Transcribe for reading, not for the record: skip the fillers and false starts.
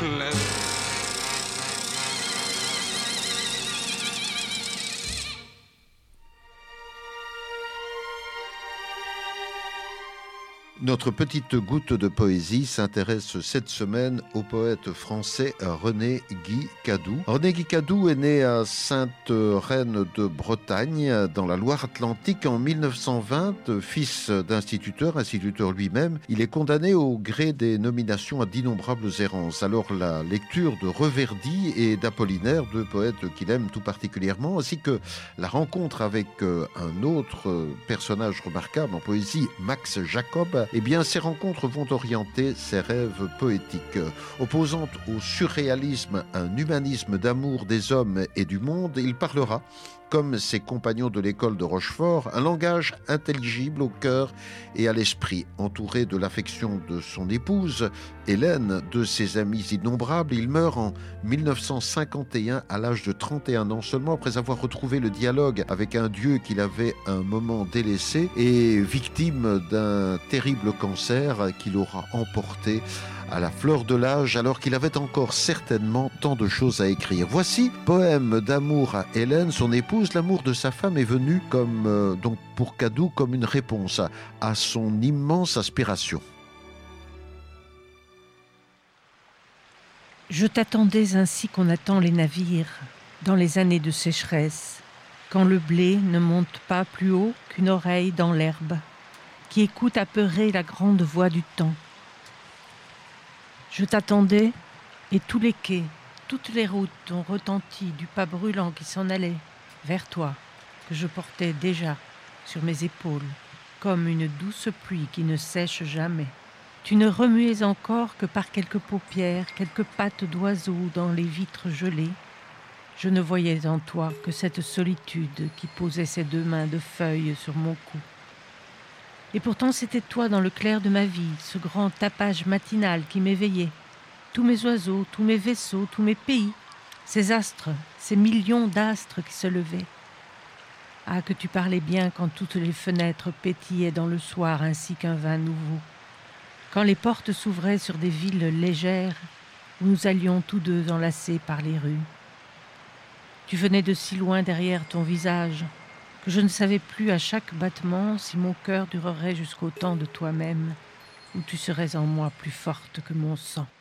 close. Notre petite goutte de poésie s'intéresse cette semaine au poète français René Guy Cadou. René Guy Cadou est né à Sainte-Reine de Bretagne, dans la Loire-Atlantique, en 1920. Fils instituteur lui-même, il est condamné au gré des nominations à d'innombrables errances. Alors la lecture de Reverdy et d'Apollinaire, deux poètes qu'il aime tout particulièrement, ainsi que la rencontre avec un autre personnage remarquable en poésie, Max Jacob, eh bien, ces rencontres vont orienter ses rêves poétiques. Opposant au surréalisme un humanisme d'amour des hommes et du monde, il parlera, comme ses compagnons de l'école de Rochefort, un langage intelligible au cœur et à l'esprit. Entouré de l'affection de son épouse, Hélène, de ses amis innombrables, il meurt en 1951 à l'âge de 31 ans seulement, après avoir retrouvé le dialogue avec un dieu qu'il avait un moment délaissé et victime d'un terrible cancer qui l'aura emporté à la fleur de l'âge, alors qu'il avait encore certainement tant de choses à écrire. Voici, poème d'amour à Hélène, son épouse. L'amour de sa femme est venu donc pour Cadou comme une réponse à son immense aspiration. Je t'attendais ainsi qu'on attend les navires dans les années de sécheresse, quand le blé ne monte pas plus haut qu'une oreille dans l'herbe, qui écoute apeurée la grande voix du temps. Je t'attendais, et tous les quais, toutes les routes ont retenti du pas brûlant qui s'en allait vers toi, que je portais déjà sur mes épaules, comme une douce pluie qui ne sèche jamais. Tu ne remuais encore que par quelques paupières, quelques pattes d'oiseaux dans les vitres gelées. Je ne voyais en toi que cette solitude qui posait ses deux mains de feuilles sur mon cou. Et pourtant c'était toi dans le clair de ma vie, ce grand tapage matinal qui m'éveillait. Tous mes oiseaux, tous mes vaisseaux, tous mes pays, ces astres, ces millions d'astres qui se levaient. Ah, que tu parlais bien quand toutes les fenêtres pétillaient dans le soir ainsi qu'un vin nouveau. Quand les portes s'ouvraient sur des villes légères, où nous allions tous deux enlacés par les rues. Tu venais de si loin derrière ton visage, que je ne savais plus à chaque battement si mon cœur durerait jusqu'au temps de toi-même, où tu serais en moi plus forte que mon sang.